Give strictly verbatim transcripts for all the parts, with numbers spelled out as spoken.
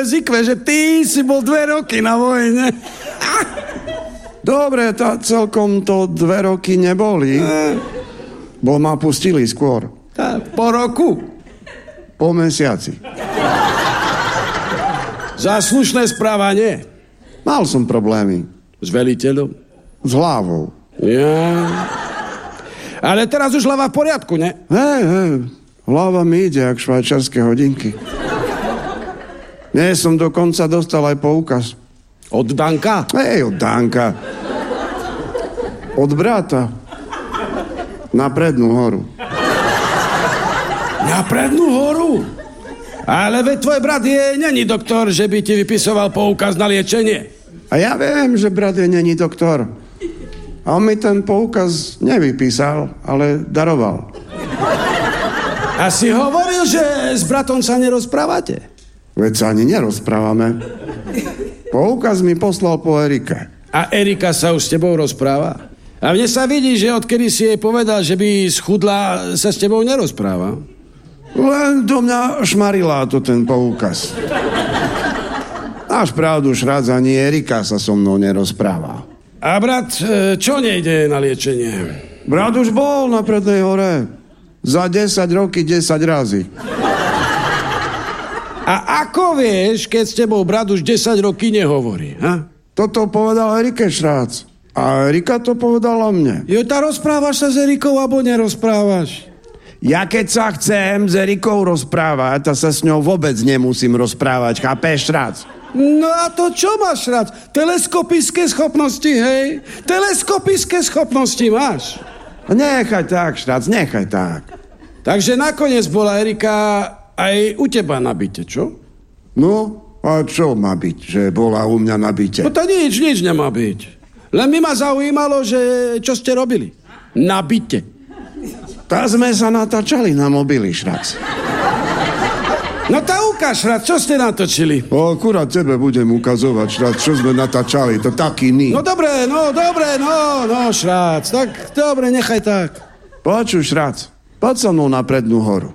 zikve, že ty si bol dve roky na vojne. Dobre, tá celkom to dve roky neboli. Bo ma pustili skôr. Tá, po roku? Po mesiaci. Za slušné správanie? Mal som problémy. S veliteľom? S hlavou. Ja. Ale teraz už hlava v poriadku, ne? Hej, hej. Hlava mi ide, jak švajčiarske hodinky. Nie som dokonca dostal aj poukaz. Od Danka? Hej, od Danka. Od brata. Na Prednú horu. Na Prednú horu? Ale veď tvoj brat je, není doktor, že by ti vypisoval poukaz na liečenie. A ja viem, že brat je není doktor. A on mi ten poukaz nevypísal, ale daroval. A si hovoril, že s bratom sa nerozprávate? Veď sa ani nerozprávame. Poukaz mi poslal po Erike. A Erika sa už s tebou rozpráva? A mne sa vidí, že odkedy si jej povedal, že by schudla, sa s tebou nerozpráva. Len do mňa šmarila to ten poukaz. Máš pravdu, Šrác, ani Erika sa so mnou nerozpráva. A brat, čo nejde na liečenie? Brat už bol na Prednej hore. Za desať roky, desať razy. A ako vieš, keď s tebou brat už desať roky nehovorí, ha? Toto povedal Erike, Šrác. A Erika to povedala mne. Jo, tá rozprávaš sa s Erikou, alebo nerozprávaš? Ja keď sa chcem s Erikou rozprávať, a sa s ňou vôbec nemusím rozprávať, chápeš, Šrác? No a to čo máš, Šrác? Teleskopické schopnosti, hej? Teleskopické schopnosti máš. Nechaj tak, Šrác, nechaj tak. Takže nakoniec bola Erika aj u teba na byte, čo? No, a čo má byť, že bola u mňa na byte? No to nič, nič nemá byť. Len mi ma zaujímalo, že čo ste robili na byte. Tá sme sa natáčali na mobily, Šrác. No tá ukáž, Šrác, čo ste natočili? O, akurát tebe budem ukazovať, Šrác, čo sme natáčali, to taký ní. No dobre, no dobre, no, no, Šrác, tak dobre, nechaj tak. Počuj, Šrác, poď so mnou na Prednú horu.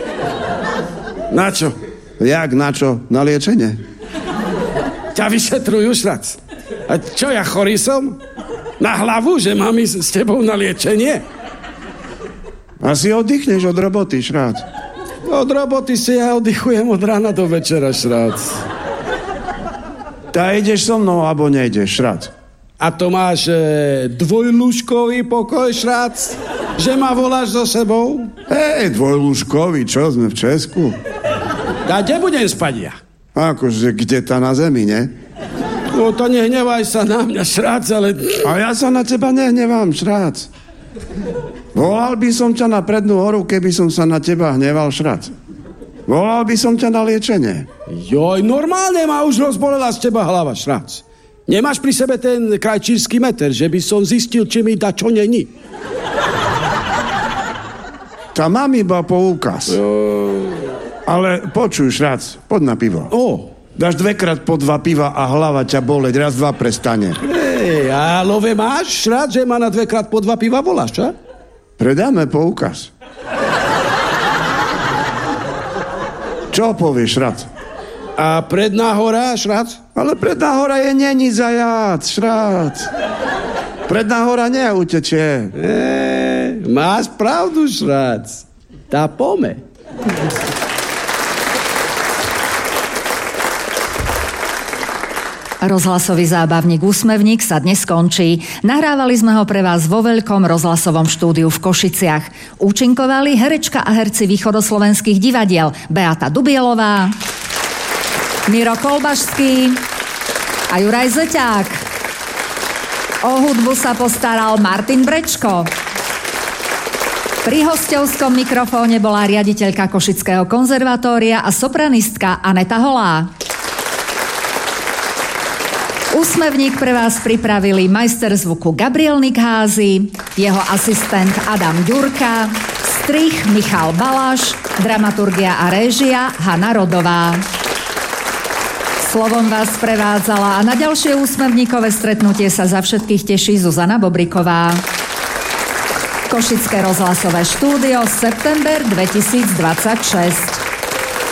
Na čo? Jak, na čo? Na liečenie. Ťa vyšetrujú, Šrác. A čo, ja chorý som? Na hlavu, že mám ísť s tebou na liečenie? Asi oddychneš od roboty, Šrác. Od roboty si ja oddychujem od rána do večera, Šrác. Tá ideš so mnou, alebo nejdeš, Šrác? A to máš e, dvojlúžkový pokoj, Šrác? Že ma voláš so sebou? Hej, dvojlúžkový, čo sme v Česku? A kde budem spať ja? Akože, kde tá na zemi, ne? No to nehnevaj sa na mňa, Šrác, ale... A ja sa na teba nehnevám, Šrác. Volal by som ťa na Prednú horu, keby som sa na teba hneval, Šrác. Volal by som ťa na liečenie. Joj, normálne ma už rozbolela z teba hlava, Šrác. Nemáš pri sebe ten krajčírsky meter, že by som zistil, či mi da čo není? Tá mám iba poukaz. Jo... Ale počuj, Šrác, poď na pivo. O. Dáš dvekrát po dva piva a hlava ťa boleť, raz, dva prestane. Hej, a love máš, Šrác, že ma na dvekrát po dva piva voláš, čo? Predáme poukaz. Čo povieš, Šrác? A Predná hora, Šrác? Ale Predná hora je není zajac, Šrác. Predná hora neutečie. Eee, máš pravdu, Šrác. Tá pome. Rozhlasový zábavník Úsmevník sa dnes skončí. Nahrávali sme ho pre vás vo veľkom rozhlasovom štúdiu v Košiciach. Účinkovali herečka a herci východoslovenských divadiel Beata Dubielová, Miro Kolbašský a Juraj Zeťák. O hudbu sa postaral Martin Brečko. Pri hosťovskom mikrofóne bola riaditeľka Košického konzervatória a sopranistka Aneta Holá. Úsmevník pre vás pripravili majster zvuku Gabriel Nikházy, jeho asistent Adam Ďurka, strih Michal Balaš, dramaturgia a réžia Hana Rodová. Slovom vás prevádzala a na ďalšie úsmevníkové stretnutie sa za všetkých teší Zuzana Bobriková. Košické rozhlasové štúdio, september dvetisícdvadsaťšesť.